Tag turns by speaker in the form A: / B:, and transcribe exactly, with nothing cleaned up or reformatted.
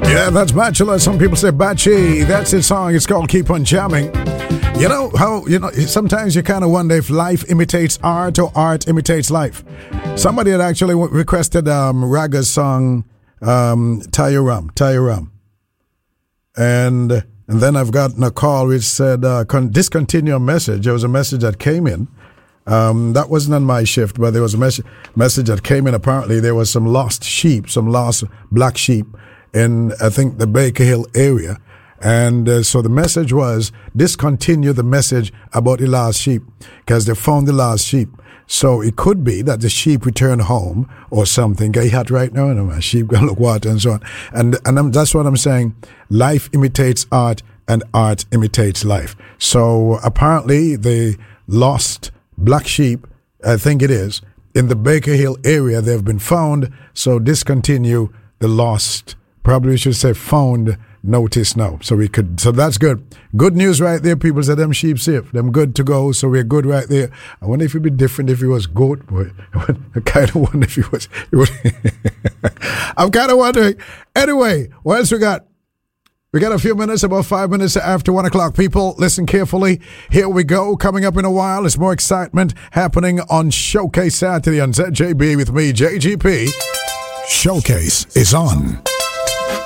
A: Yeah, that's Bachelor. Some people say Bachi. That's his song. It's called Keep On Jamming. You know how, you know, sometimes you kind of wonder if life imitates art or art imitates life. Somebody had actually requested um, Raga's song, um, Tie Rum, Tie Rum. And, and then I've gotten a call which said, uh, con- discontinue a message. There was a message that came in. Um, that wasn't on my shift, but there was a mes- message that came in. Apparently, there was some lost sheep, some lost black sheep in, I think, the Baker Hill area. And uh, so the message was, discontinue the message about the lost sheep, because they found the lost sheep. So it could be that the sheep returned home or something. Get hot right now, and my sheep gonna look water and so on. And and I'm, that's what I'm saying. Life imitates art, and art imitates life. So apparently, the lost black sheep, I think it is, in the Baker Hill area, they've been found. So discontinue the lost. Probably we should say found notice now. So we could, so that's good. Good news right there. People say them sheep safe. Them good to go. So we're good right there. I wonder if it'd be different if it was goat. Boy. I kind of wonder if it was. It was I'm kind of wondering. Anyway, what else we got? We got a few minutes, about five minutes after one o'clock. People, listen carefully. Here we go. Coming up in a while, there's more excitement happening on Showcase Saturday on Z J B with me, J G P.
B: Showcase is on.